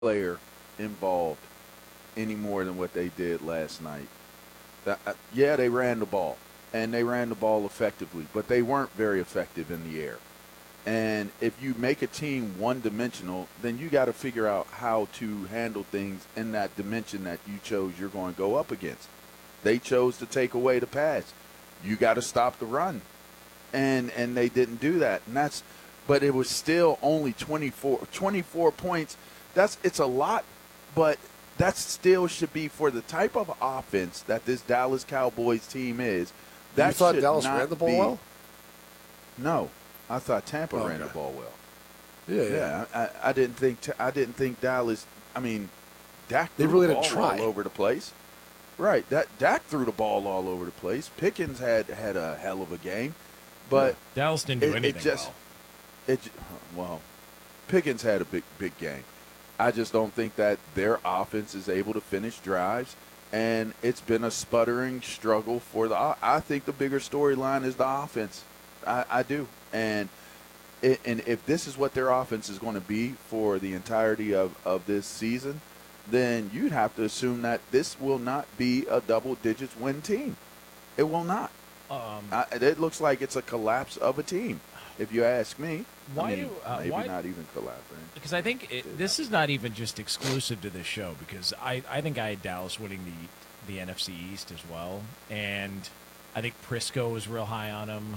player involved any more than what they did last night. Yeah, they ran the ball, and they ran the ball effectively, but they weren't very effective in the air. And if you make a team one-dimensional, then you got to figure out how to handle things in that dimension that you chose you're going to go up against. They chose to take away the pass. You got to stop the run, and they didn't do that. But it was still only 24 points. It's a lot, but that still should be for the type of offense that this Dallas Cowboys team is. That you thought should Dallas not ran the ball be, well? No, I thought Tampa ran the ball well. Yeah. I didn't think Dallas. I mean, Dak they threw really the didn't ball try all over the place. Right, Dak threw the ball all over the place. Pickens had a hell of a game, but Dallas didn't do anything well. Pickens had a big game. I just don't think that their offense is able to finish drives, and it's been a sputtering struggle for I think the bigger storyline is the offense. I do, and if this is what their offense is going to be for the entirety of this season, then you'd have to assume that this will not be a double-digits win team. It will not. It looks like it's a collapse of a team, if you ask me. Maybe not even collapse. Right? Because I think this is not even just exclusive to this show, because I think I had Dallas winning the NFC East as well, and I think Prisco was real high on him.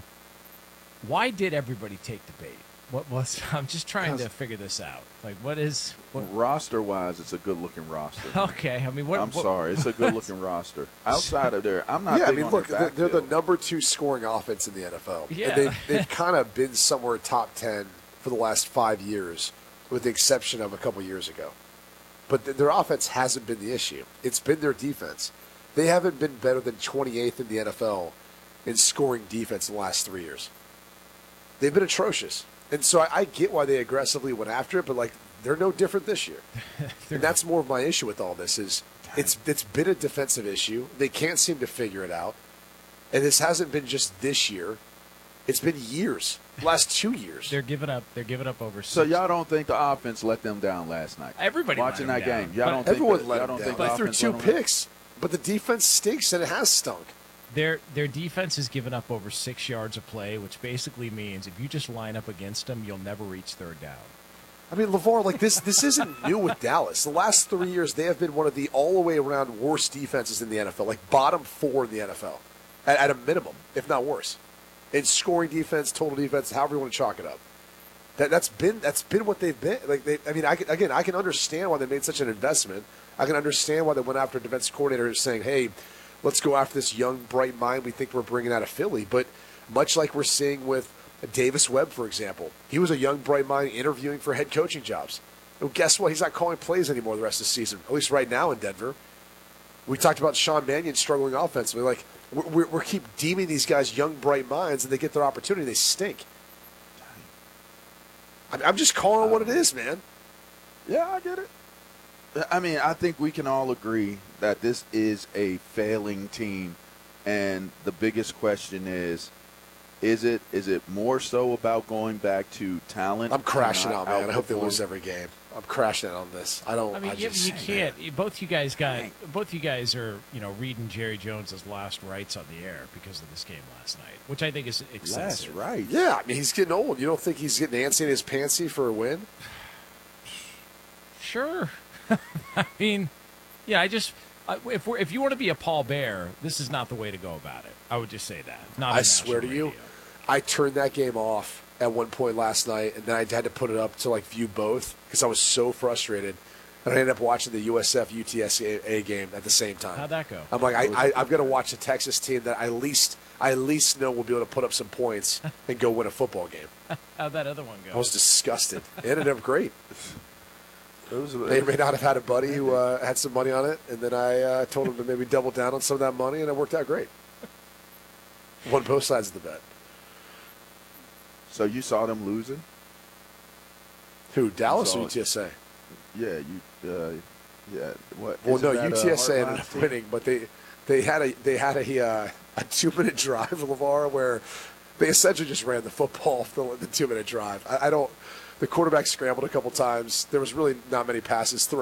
Why did everybody take the bait? I'm just trying to figure this out. Like, roster-wise, it's a good-looking roster. Okay, I mean, I'm sorry, it's a good-looking roster. Outside of there, I'm not. Yeah, big I mean, on look, their they're the number 2 scoring offense in the NFL. Yeah, and they've kind of been somewhere top 10 for the last 5 years, with the exception of a couple years ago. But their offense hasn't been the issue. It's been their defense. They haven't been better than 28th in the NFL in scoring defense in the last 3 years. They've been atrocious. And so I get why they aggressively went after it, but like they're no different this year. And that's more of my issue with all this is it's been a defensive issue. They can't seem to figure it out. And this hasn't been just this year. It's been years. Last 2 years. They're giving up over 6. So y'all don't think the offense let them down last night? Everybody watching that down. game. Y'all don't everyone think let them down. They threw 2 picks, but the defense stinks and it has stunk. Their defense has given up over 6 yards of play, which basically means if you just line up against them, you'll never reach third down. I mean, LeVar, like this isn't new with Dallas. The last 3 years, they have been one of the all-the-way-around worst defenses in the NFL, like bottom 4 in the NFL, at a minimum, if not worse. In scoring defense, total defense, however you want to chalk it up. That's been what they've been. I can understand why they made such an investment. I can understand why they went after a defensive coordinator saying, hey, let's go after this young, bright mind we think we're bringing out of Philly. But much like we're seeing with Davis Webb, for example, he was a young, bright mind interviewing for head coaching jobs. Well, guess what? He's not calling plays anymore the rest of the season, at least right now in Denver. We talked about Sean Mannion struggling offensively. Like, we're keep deeming these guys young, bright minds, and they get their opportunity, they stink. I'm just calling it what it is, man. Yeah, I get it. I mean, I think we can all agree that this is a failing team, and the biggest question is it more so about going back to talent? I'm crashing out, man. I hope they lose every game. I'm crashing out on this. You can't. Both you guys are reading Jerry Jones's last rites on the air because of this game last night, which I think is excessive. Last rites? Yeah, I mean he's getting old. You don't think he's getting antsy in his pantsy for a win? Sure. I mean, yeah. If you want to be a Paul Bear, this is not the way to go about it. I would just say that. I swear to you, I turned that game off at one point last night, and then I had to put it up to view both because I was so frustrated. And I ended up watching the USF UTSA game at the same time. How'd that go? I'm like, I've got to watch a Texas team that I at least know will be able to put up some points and go win a football game. How'd that other one go? I was disgusted. It ended up great. They may not have had a buddy who had some money on it, and then I told him to maybe double down on some of that money, and it worked out great. Won both sides of the bet. So you saw them losing? Who, Dallas or UTSA? Yeah, What? Well, no, UTSA ended up winning, but they had a 2-minute drive, LeVar, where they essentially just ran the football for the 2-minute drive. I don't. The quarterback scrambled a couple times. There was really not many passes thrown.